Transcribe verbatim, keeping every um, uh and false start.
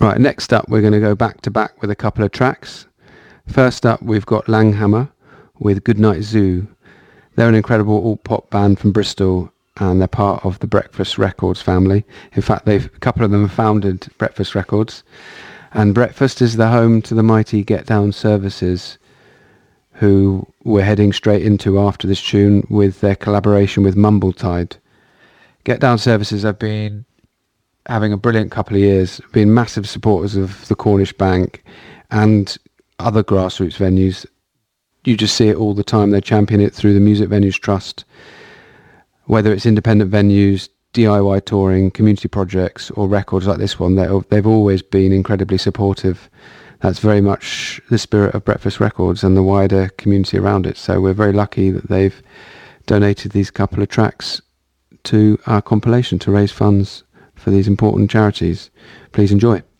Right, next up we're going to go back to back with a couple of tracks. First up we've got Langhammer with Goodnight Zoo. They're an incredible alt-pop band from Bristol, and they're part of the Breakfast Records family. In fact, they've a couple of them have founded Breakfast Records, and Breakfast is the home to the mighty Get Down Services, who we're heading straight into after this tune with their collaboration with Mumbletide. Get Down Services have been having a brilliant couple of years, been massive supporters of the Cornish Bank and other grassroots venues. You just see it all the time. They champion it through the Music Venues Trust, whether it's independent venues, D I Y touring, community projects, or records like this one. They've always been incredibly supportive. That's very much the spirit of Breakfast Records and the wider community around it. So we're very lucky that they've donated these couple of tracks to our compilation to raise funds for these important charities. Please enjoy.